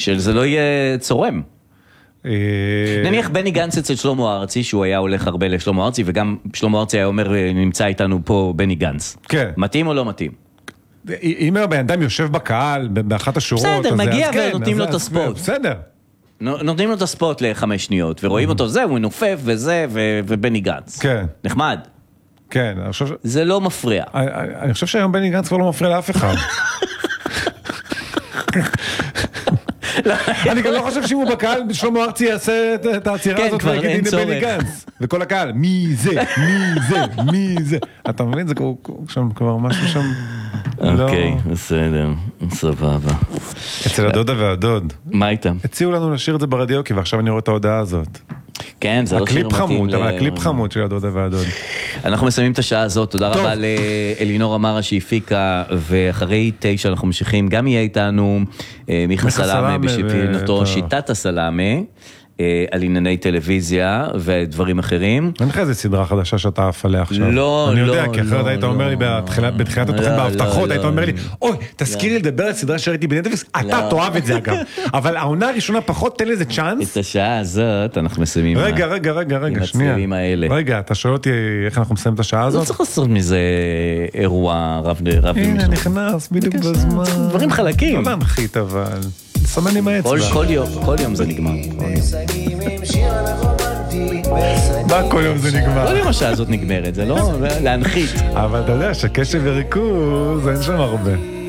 שזה לא יהיה צורם. נניח בני גנץ אצל שלמה ארצי, שהוא היה הולך הרבה לשלמה ארצי, וגם שלמה ארצי היה אומר, נמצא איתנו פה בני גנץ. כן. מתאים או לא מתאים? אם הבן אדם יושב בקהל, באחת השורות... בסדר, מגיע ונותנים לו את הספוט. בסדר. נותנים לו את הספוט ל5 שניות, ורואים אותו, זה, הוא מנופף וזה, ובני גנץ. כן. נחמד. כן, אני חושב... זה לא מפריע. אני חושב שהיום בני גנץ כבר לא מפריע לאף אחד. אני גם לא חושב שאם הוא בקהל, שלמה ארצי יעשה את העצירה הזאת ויגיד, הנה בני גנץ. וכל הקהל, מי זה, מי זה, מי זה. אתה מבין? זה כבר משהו שם... אוקיי, בסדר, סבבה. אצל הדודה והדוד. מה איתם? הציעו לנו לשיר את זה ברדיוקי, ועכשיו אני רואה את ההודעה הזאת. כן, זה לא שיר מתאים. הקליפ חמוד, אבל הקליפ חמוד של הדודה והדוד. אנחנו מסיימים את השעה הזאת, תודה רבה לאלינור אמרה שהפיקה, ואחרי 9 אנחנו ממשיכים, גם יהיה איתנו מיכה סלאמה בשפינתו שיטת הסלאמה, על ענייני טלוויזיה ודברים אחרים. אין לך איזה סדרה חדשה שאתה עף עליה עכשיו? לא, אני יודע, כי אחרת היית אומר לי בתחילת התוכנית בהבטחות, היית אומר לי, אוי, תזכיר לי לדבר על סדרה שראיתי בנטפליקס, אתה תאהב את זה אגב. אבל העונה הראשונה פחות, תן לי איזה צ'אנס. את השעה הזאת אנחנו מסיימים. רגע, שנייה. רגע, אתה שואל אותי איך אנחנו מסיימים את השעה הזאת? לא צריך לעשות מזה אירוע רב. הנה, נכנס בדיוק בזמן. דברים חלקים. לא להנחית אבל. סמן עם האצבע. כל יום זה נגמר. מה כל יום זה נגמר? כל יום השעה הזאת נגמרת, זה לא להנחית. אבל אתה יודע שקשב וריכוז אין שם הרבה.